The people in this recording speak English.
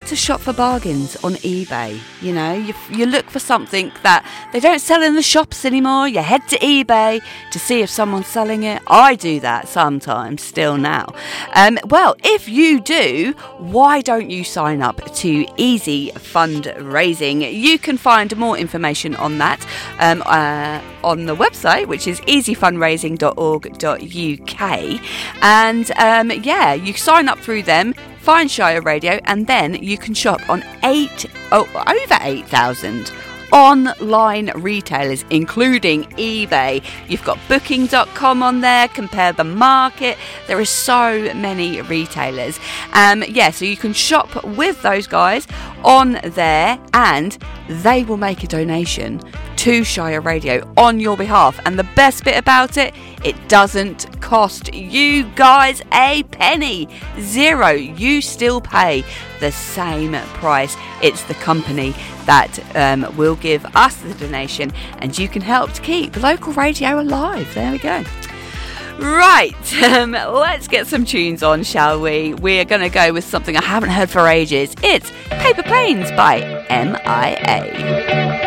to shop for bargains on eBay. You know, you look for something that they don't sell in the shops anymore. You head to eBay to see if someone's selling it. I do that sometimes, still now. Well, if you do, why don't you sign up to Easy Fundraising? You can find more information on that on the website, which is easyfundraising.org.uk. And you sign up through them, find Shire Radio, and then you can shop on over 8,000 online retailers, including eBay. You've got booking.com on there, Compare the Market. There are so many retailers. So you can shop with those guys on there, and they will make a donation to Shire Radio on your behalf. And the best bit about it, it doesn't cost you guys a penny. Zero. You still pay the same price. It's the company that will give us the donation, and you can help to keep local radio alive. There we go. Right, let's get some tunes on, shall we? We're going to go with something I haven't heard for ages. It's Paper Planes by MIA.